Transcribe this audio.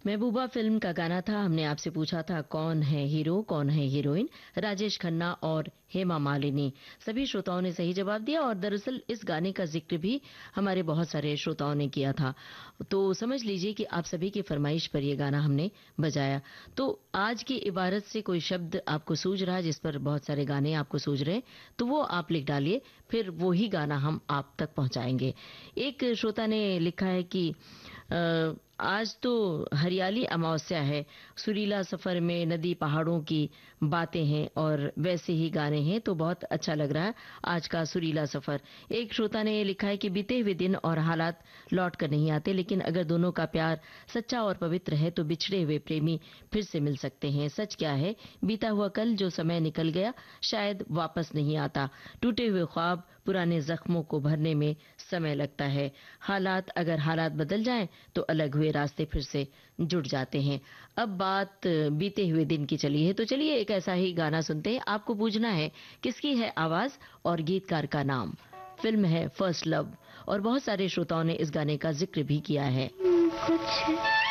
महबूबा film का गाना था। हमने आपसे पूछा था कौन है हीरो कौन है हीरोइन। राजेश खन्ना और हेमा मालिनी। सभी श्रोताओं ने सही जवाब दिया और दरअसल इस गाने का जिक्र भी हमारे बहुत सारे श्रोताओं ने किया था। तो समझ लीजिए कि आप सभी की फरमाइश पर यह गाना हमने बजाया। तो आज की इबारत से कोई शब्द आपको सूझ रहा है जिस पर बहुत सारे गाने आपको सूझ रहे हैं, तो वो आप लिख डालिए, फिर वो ही गाना हम आप तक पहुंचाएंगे। एक श्रोता ने लिखा है कि आज तो हरियाली अमावस्या है, सुरीला सफर में नदी पहाड़ों की बातें हैं और वैसे ही गाने हैं, तो बहुत अच्छा लग रहा है आज का सुरीला सफर। एक श्रोता ने लिखा है कि बीते हुए दिन और हालात लौट कर नहीं आते, लेकिन अगर दोनों का प्यार सच्चा और पवित्र है तो बिछड़े हुए प्रेमी फिर से मिल सकते हैं। सच क्या है, बीता हुआ कल जो समय निकल गया शायद वापस नहीं आता। टूटे हुए ख्वाब पुराने जख्मों को भरने में समय लगता है। अगर हालात बदल जाएं तो अलग हुए रास्ते फिर से जुड़ जाते हैं। अब बात बीते हुए दिन की चली है, तो चलिए एक ऐसा ही गाना सुनते हैं। आपको पूछना है किसकी है आवाज और गीतकार का नाम। फिल्म है फर्स्ट लव और बहुत सारे श्रोताओं ने इस गाने का जिक्र भी किया है। कुछ